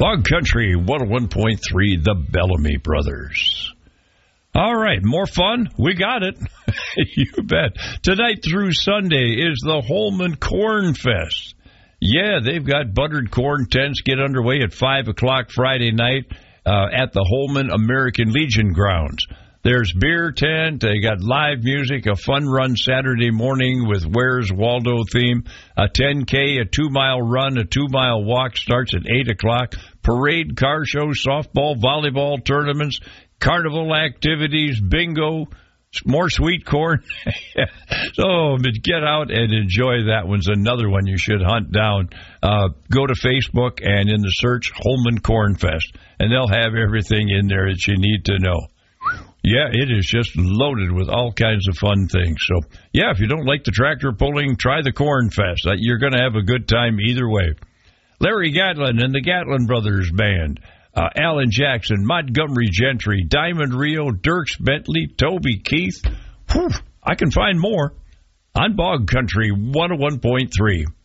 Bog Country 101.3, the Bellamy Brothers. All right, more fun? We got it. You bet. Tonight through Sunday is the Holman Corn Fest. Yeah, they've got buttered corn tents get underway at 5 o'clock Friday night at the Holman American Legion grounds. There's beer tent, they got live music, a fun run Saturday morning with Where's Waldo theme, a 10K, a 2-mile run, a 2-mile walk starts at 8 o'clock, parade, car show, softball, volleyball tournaments, carnival activities, bingo, more sweet corn. So get out and enjoy that one's another one you should hunt down. Go to Facebook and in the search Holman Corn Fest, and they'll have everything in there that you need to know. Yeah, it is just loaded with all kinds of fun things. So, yeah, if you don't like the tractor pulling, try the Corn Fest. You're going to have a good time either way. Larry Gatlin and the Gatlin Brothers Band, Alan Jackson, Montgomery Gentry, Diamond Rio, Dierks Bentley, Toby Keith. Whew, I can find more on Bog Country 101.3.